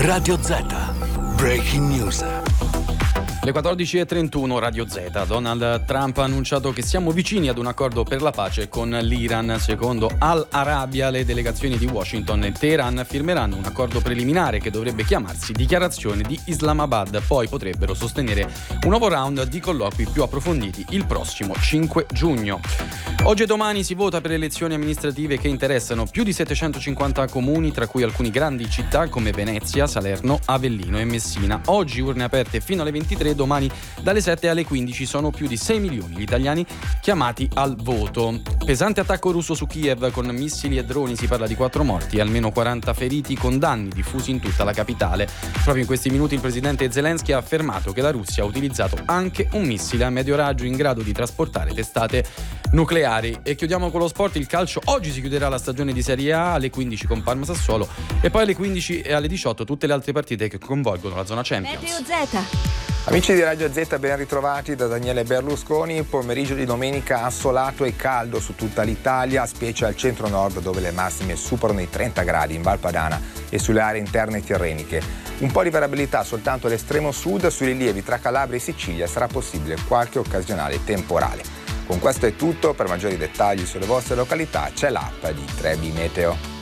Radio Z. Breaking News. Le 14.31, Radio Z. Donald Trump ha annunciato che siamo vicini ad un accordo per la pace con l'Iran. Secondo Al Arabiya, le delegazioni di Washington e Teheran firmeranno un accordo preliminare che dovrebbe chiamarsi Dichiarazione di Islamabad. Poi potrebbero sostenere un nuovo round di colloqui più approfonditi il prossimo 5 giugno. Oggi e domani si vota per le elezioni amministrative che interessano più di 750 comuni, tra cui alcune grandi città come Venezia, Salerno, Avellino e Messina. Oggi urne aperte fino alle 23, domani dalle 7 alle 15 sono più di 6 milioni gli italiani chiamati al voto. Pesante attacco russo su Kiev con missili e droni, si parla di 4 morti e almeno 40 feriti con danni diffusi in tutta la capitale. Proprio in questi minuti il presidente Zelensky ha affermato che la Russia ha utilizzato anche un missile a medio raggio in grado di trasportare testate nucleari. E chiudiamo con lo sport, il calcio. Oggi si chiuderà la stagione di Serie A alle 15 con Parma Sassuolo e poi alle 15 e alle 18 tutte le altre partite che coinvolgono la zona Champions. Meteo Z. Amici di Radio Z, ben ritrovati da Daniele Berlusconi. Pomeriggio di domenica assolato e caldo su tutta l'Italia, specie al centro-nord dove le massime superano i 30 gradi in Val Padana e sulle aree interne tirreniche. Un po' di variabilità soltanto all'estremo sud, sui rilievi tra Calabria e Sicilia sarà possibile qualche occasionale temporale. Con questo è tutto, per maggiori dettagli sulle vostre località c'è l'app di Trebi Meteo.